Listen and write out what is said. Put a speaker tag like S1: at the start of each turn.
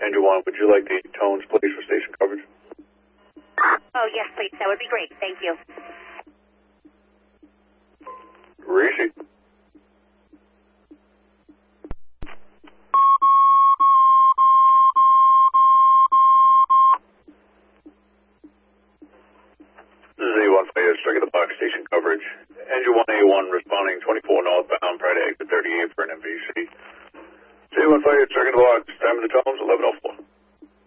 S1: Engine 1, would you like the tones placed for station coverage?
S2: Oh, yes, please. That would be great. Thank you.
S1: Rishi. This is A1 Fire, striking the box station coverage. Engine 1A1 responding 24 northbound, prior to exit 38 for an MVC. A1 Fire, striking the box, time of the tones, 11:04.